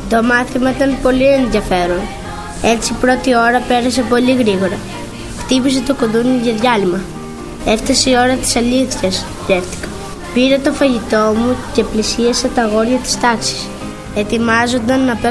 Το μάθημα ήταν πολύ ενδιαφέρον. Έτσι η πρώτη ώρα πέρασε πολύ γρήγορα. Χτύπησε το κουδούνι για διάλειμμα. Έφτασε η ώρα της αλήθειας, σκέφτηκα. Πήρα το φαγητό μου και πλησίασα τα αγόρια της τάξης. Ετοιμάζονταν να παίξουν